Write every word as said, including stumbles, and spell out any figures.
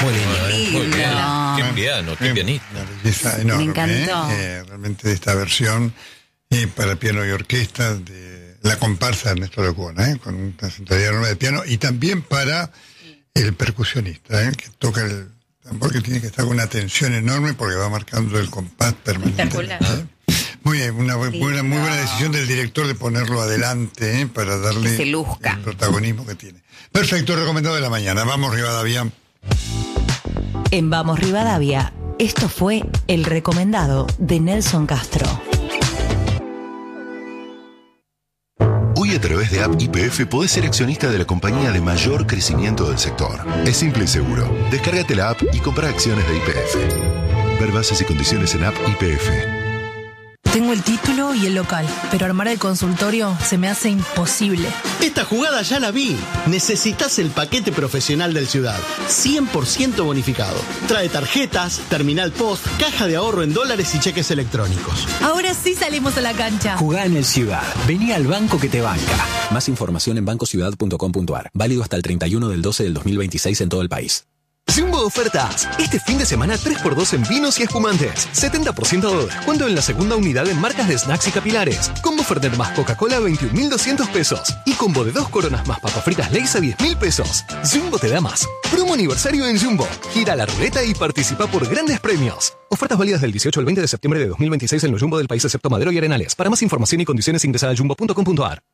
Muy lindo. Muy bien. No. Qué piano, qué pianista. Una belleza enorme. Me encantó. ¿eh? Eh, realmente de esta versión eh, para piano y orquesta de la comparsa de Ernesto Lecuona, ¿eh? Con una centralidad enorme de piano, y también para el percusionista, ¿eh? Que toca el tambor, que tiene que estar con una tensión enorme porque va marcando el compás permanentemente. ¿eh? Muy bien, una bu- buena, muy buena decisión del director de ponerlo adelante, ¿eh? Para darle Que se luzca. el protagonismo que tiene. Perfecto, recomendado de la mañana. Vamos, Rivadavia. En Vamos Rivadavia, esto fue el recomendado de Nelson Castro. Hoy a través de App Y P F podés ser accionista de la compañía de mayor crecimiento del sector. Es simple y seguro. Descárgate la app y compra acciones de Y P F. Ver bases y condiciones en App Y P F. Tengo el título y el local, pero armar el consultorio se me hace imposible. Esta jugada ya la vi. Necesitas el paquete profesional del Ciudad, cien por ciento bonificado. Trae tarjetas, terminal post, caja de ahorro en dólares y cheques electrónicos. Ahora sí salimos a la cancha. Jugá en el Ciudad. Vení al banco que te banca. Más información en banco ciudad punto com punto a r. Válido hasta el treinta y uno del doce del dos mil veintiséis en todo el país. Jumbo Ofertas. Este fin de semana tres por dos en vinos y espumantes. setenta por ciento de descuento en la segunda unidad en marcas de snacks y capilares. Combo Fernet más Coca-Cola a veintiún mil doscientos pesos. Y combo de dos coronas más papas fritas Lay's a diez mil pesos. Jumbo te da más. Promo aniversario en Jumbo. Gira la ruleta y participa por grandes premios. Ofertas válidas del dieciocho al veinte de septiembre de dos mil veintiséis en los Jumbo del país excepto Madero y Arenales. Para más información y condiciones ingresa a jumbo punto com punto a r.